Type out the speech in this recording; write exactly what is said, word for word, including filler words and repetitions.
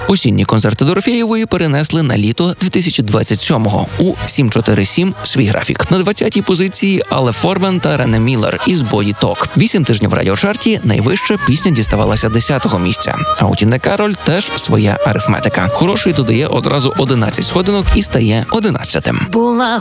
Осінні концерти Дорофєєвої перенесли на літо дві тисячі двадцять сьомого у сім чотири сім свій графік. На двадцятій позиції Але Формен та Рене Міллер із Body Talk. Вісім тижнів в радіочарті, найвища пісня діставалася десятого місця. А у Тіни Кароль теж своя арифметика. Хороший додає одразу одинадцять сходинок і стає одинадцятим. Була